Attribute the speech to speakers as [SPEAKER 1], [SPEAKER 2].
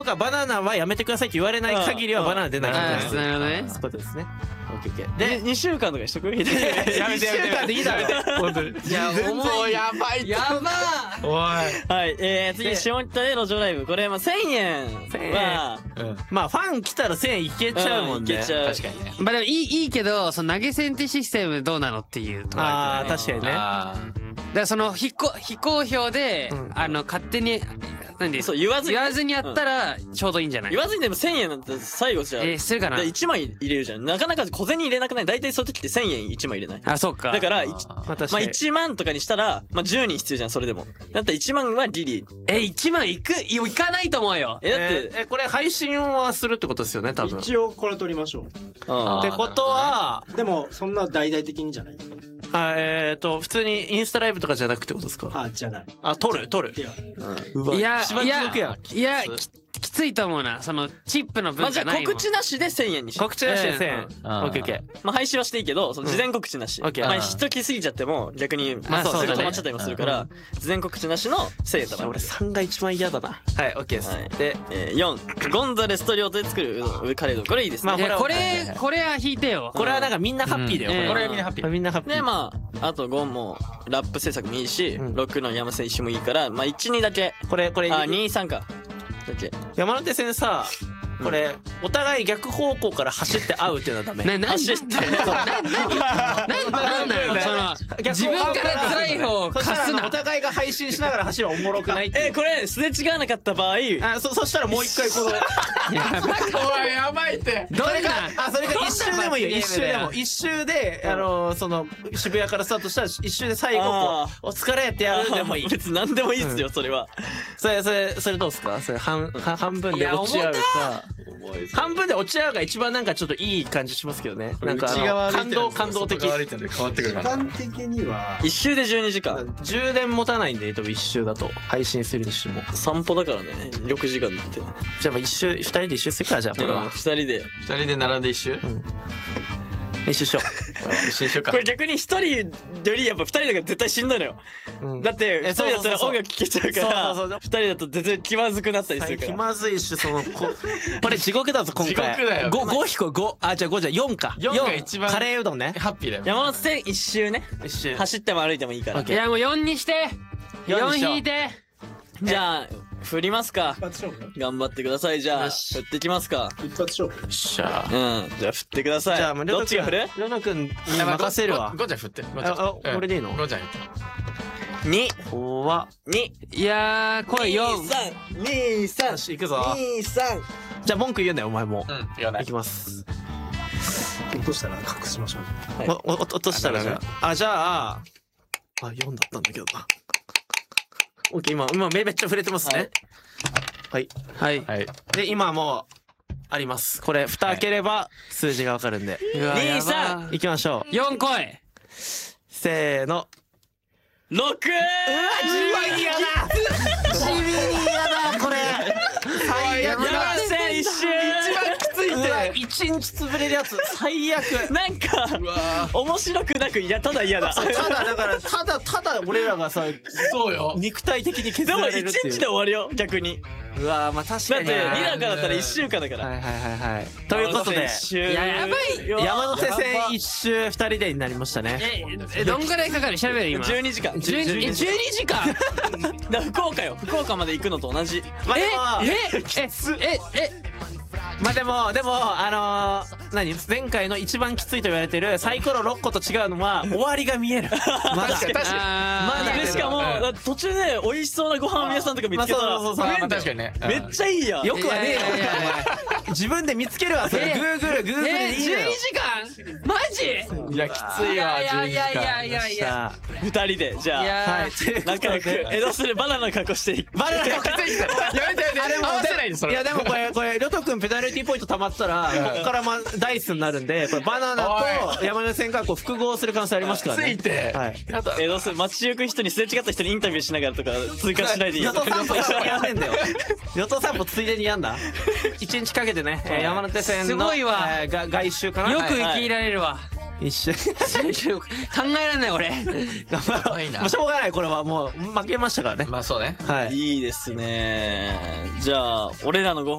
[SPEAKER 1] がバナナはやめてくださいって言われない限りはバナナ出ないから
[SPEAKER 2] なるほどね。
[SPEAKER 1] そういうことですね。オッケーオッケー。
[SPEAKER 3] で2週間とかにしとく。やめて
[SPEAKER 1] 1週間でいいだろ。本当に。
[SPEAKER 2] いや重い。
[SPEAKER 4] やばい。
[SPEAKER 2] やば
[SPEAKER 4] おい。
[SPEAKER 3] はい、次下北で路上ライブ。これまあ1000円は
[SPEAKER 1] まあファン来たら1000円いけちゃうもんね。
[SPEAKER 3] いけちゃう。
[SPEAKER 4] 確かにね。
[SPEAKER 2] まあでもいいけど、その投げ銭ってシステムどうなのっていうところ
[SPEAKER 1] ああ確かにね。
[SPEAKER 4] あ
[SPEAKER 2] だからその非公表で、勝手になんで
[SPEAKER 3] そう言わずに
[SPEAKER 2] やったらちょうどいいんじゃない？
[SPEAKER 3] 言わずにでも1000円なんて最後じゃ
[SPEAKER 2] するかな。
[SPEAKER 3] で1枚入れるじゃん。なかなか小銭入れなくない？大体そういう時って1000円1枚入れない？
[SPEAKER 2] あ、そうか。
[SPEAKER 3] だから
[SPEAKER 1] まあ確
[SPEAKER 3] まあ
[SPEAKER 1] かに。
[SPEAKER 3] 1万とかにしたらまあ10人必要じゃん。それでもだったら1万はギリ。
[SPEAKER 2] 1万いかないと思うよ。
[SPEAKER 3] だって
[SPEAKER 1] これ配信はするってことですよね多分。
[SPEAKER 5] 一応これ取りましょう。
[SPEAKER 1] ってことは
[SPEAKER 5] でもそんな大々的にじゃない。
[SPEAKER 1] 普通にインスタライブとかじゃなくてことですか？
[SPEAKER 5] あ、じゃない。
[SPEAKER 1] あ、撮る。
[SPEAKER 5] いや、
[SPEAKER 1] うわ
[SPEAKER 2] いや
[SPEAKER 1] 一番地獄や。
[SPEAKER 2] いやきついと思うな。そのチップの
[SPEAKER 3] まあじゃあ
[SPEAKER 2] 分がないもん。
[SPEAKER 3] 告知なしで1000円にし
[SPEAKER 1] 告知なしで1000円。オ
[SPEAKER 4] うん
[SPEAKER 1] ッケーオッケー。
[SPEAKER 3] まあ配信はしていいけどその事前告知なし。
[SPEAKER 1] オッケー
[SPEAKER 3] まあ人来すぎちゃっても逆に
[SPEAKER 1] まあそうだね
[SPEAKER 3] 止まっちゃったりもするから事前告知なしの1000円とか。
[SPEAKER 1] 俺3が一番嫌だな。はい、オッケーです。
[SPEAKER 3] はい
[SPEAKER 1] で、
[SPEAKER 3] 4ゴンザレスと両手で作るカレード。これいいですね。
[SPEAKER 1] まあ
[SPEAKER 2] いやこ
[SPEAKER 1] こ
[SPEAKER 2] れは引いてよ。
[SPEAKER 1] これはなんかみんなハッピーだよ。
[SPEAKER 2] うん
[SPEAKER 1] これ
[SPEAKER 4] これみんなハッピー。
[SPEAKER 1] みんなハッピー。
[SPEAKER 3] でまああと5もラップ制作もいいし、
[SPEAKER 1] うん
[SPEAKER 3] 6の山瀬石もいいからまあ12だけ。
[SPEAKER 1] これ
[SPEAKER 3] あ23かだけ。
[SPEAKER 1] 山手線さ、これお互い逆方向から走って会うっていうのはダメ。
[SPEAKER 3] 走って
[SPEAKER 2] なんだよその自分から辛い方を
[SPEAKER 1] そした
[SPEAKER 2] 貸すな。
[SPEAKER 1] らお互いが配信しながら走るのおもろくないっていう。
[SPEAKER 3] これすれ違わなかった場合
[SPEAKER 1] そしたらもう一回この
[SPEAKER 4] おいやばいって。
[SPEAKER 2] どんな
[SPEAKER 1] それが一周でもいいよ。一周でも
[SPEAKER 2] どんな罰ゲームだよ
[SPEAKER 1] 一周でその渋谷からスタートしたら一周で最後こ
[SPEAKER 3] あ
[SPEAKER 1] うお疲れってやるでもいい。
[SPEAKER 3] 別に何でもいいっすよそれは。
[SPEAKER 1] それどうですか？それ半分で落ち合うか。半分で落ち合うが一番なんかちょっといい感じしますけどね。なんか感動的。
[SPEAKER 4] 変わってくる
[SPEAKER 5] 時間的には
[SPEAKER 3] 一周で12時間。
[SPEAKER 1] 充電持たないんで多分一周だと配信するにしても。
[SPEAKER 3] 散歩だからね6時間って。
[SPEAKER 1] じゃあまあ2人で一周するからじゃあこれは
[SPEAKER 3] 2人で。
[SPEAKER 4] 二人で並んで一周。
[SPEAKER 1] 一周しよ
[SPEAKER 4] 一周しようか
[SPEAKER 3] こ。れ逆に1人よりやっぱ2人だから絶対しんどいのよ。
[SPEAKER 1] う。
[SPEAKER 3] だって2人だったら音楽聴けちゃうから
[SPEAKER 1] そう
[SPEAKER 3] 2人だと全然気まずくなったりするから。
[SPEAKER 1] 気まずいしこれ地獄だぞ今回。
[SPEAKER 4] 地獄だよ
[SPEAKER 1] 5引く5。あじゃあ5じゃ4か。
[SPEAKER 4] 4が一番
[SPEAKER 1] カレーうどんね。
[SPEAKER 4] ハッピーだよ。
[SPEAKER 3] 山手線1周ね
[SPEAKER 1] 一周。
[SPEAKER 3] 走っても歩いてもいいから
[SPEAKER 1] オッ。ケ
[SPEAKER 2] いやもう4にして4
[SPEAKER 1] 四にしよう
[SPEAKER 2] 引いて。
[SPEAKER 3] じゃあ振りますか。
[SPEAKER 5] 一発勝負。
[SPEAKER 3] 頑張ってください。じゃあ
[SPEAKER 1] よし
[SPEAKER 3] 振ってきますか。
[SPEAKER 5] 一発勝負。
[SPEAKER 1] よっしゃ。
[SPEAKER 3] じゃあ振ってください。
[SPEAKER 1] じゃあもう
[SPEAKER 3] どっちが振る？
[SPEAKER 1] りょうのくんに任せるわ。
[SPEAKER 4] ゴちゃん振って。
[SPEAKER 1] 俺でいいの？
[SPEAKER 4] ゴちゃん振って。
[SPEAKER 3] 2、
[SPEAKER 1] 怖っ。
[SPEAKER 3] 2、
[SPEAKER 2] いやーこれ4。
[SPEAKER 3] 2、3、
[SPEAKER 1] よし行くぞ。
[SPEAKER 3] 2、3。
[SPEAKER 1] じゃあ文句言うんだよお前も。
[SPEAKER 4] 言わない
[SPEAKER 1] いきます。
[SPEAKER 5] 落としたら隠しましょう。
[SPEAKER 3] はい
[SPEAKER 1] 落としたらね。じゃあ4だったんだけどな。オッケー今目めっちゃ触れてますね。はい。
[SPEAKER 2] はい。
[SPEAKER 4] はい。
[SPEAKER 1] で今もうあります。これ蓋開ければ数字がわかるんで。
[SPEAKER 2] うわやば
[SPEAKER 3] 23
[SPEAKER 1] 行きましょう。
[SPEAKER 2] 4来い。
[SPEAKER 1] せーの。
[SPEAKER 3] 6。
[SPEAKER 1] 地味に嫌だこれ。最悪だ。
[SPEAKER 3] 山手線一周。
[SPEAKER 1] ついて一日潰れるやつ最悪。
[SPEAKER 3] なんか面白くなくただ嫌だ。
[SPEAKER 1] ただだからただ俺らがさ
[SPEAKER 4] そうよ。
[SPEAKER 1] 肉体的に削
[SPEAKER 3] でも1
[SPEAKER 1] られるっていう。
[SPEAKER 3] 日で終わるよ逆に。
[SPEAKER 1] うわまあ確
[SPEAKER 3] だって
[SPEAKER 1] かにね。
[SPEAKER 3] 2だからだったら1週間だから。
[SPEAKER 1] はいはい。ということで
[SPEAKER 3] い
[SPEAKER 2] ややばい
[SPEAKER 1] 山手線一周2人でになりましたね。
[SPEAKER 2] どんぐらいかかる調べる今。
[SPEAKER 3] 12時間。
[SPEAKER 2] 12時間。
[SPEAKER 3] だ福岡よ。福岡まで行くのと同じ。
[SPEAKER 1] まあでも何前回の一番きついと言われてるサイコロ6個と違うのは終わりが見える。まだ
[SPEAKER 4] 確かに
[SPEAKER 2] ま
[SPEAKER 1] だ
[SPEAKER 3] でしかもだって途中で美味しそうなご飯屋さんとか見つけたら
[SPEAKER 1] そう
[SPEAKER 3] 食えんだよ
[SPEAKER 4] 確かにね。
[SPEAKER 3] めっちゃいいやん。
[SPEAKER 1] よくはねえよ
[SPEAKER 2] いやいやいや
[SPEAKER 1] 自分で見つけるわそれ。Google で
[SPEAKER 2] 12
[SPEAKER 1] いいのよ。
[SPEAKER 2] 時間マジ。
[SPEAKER 4] いやきついわ。
[SPEAKER 2] いやいやいやいやいや。
[SPEAKER 1] さ
[SPEAKER 3] 2人でじゃあ
[SPEAKER 2] いや
[SPEAKER 1] はいということ
[SPEAKER 3] 仲良く
[SPEAKER 1] で
[SPEAKER 3] 江戸するバナナの格好していく。
[SPEAKER 1] バナナ
[SPEAKER 4] やめて合わせないでそれ。
[SPEAKER 1] いやでもこれリョト君ペナルティーポイント溜まったらここからダイスになるんでこれバナナと山手線がこう複合する可能性ありますからね。
[SPEAKER 4] ついて。
[SPEAKER 1] はい。
[SPEAKER 4] やだ。
[SPEAKER 3] 江戸する街行く人にすれ違った人にインタビューしながらとか追加しないでいい。
[SPEAKER 1] ヨト散歩やんねんだよ。ヨト散歩ついでにやんだ。一日かけてね山手線の
[SPEAKER 2] すごいわ
[SPEAKER 1] 外周かな。
[SPEAKER 2] よく生きられるわ。
[SPEAKER 1] 一緒に
[SPEAKER 2] 考えられない俺。
[SPEAKER 1] 頑張ろう。もうしょうがない、これはもう負けましたからね。
[SPEAKER 4] まあそうね。
[SPEAKER 1] はい。
[SPEAKER 3] いいですね。じゃあ俺らのご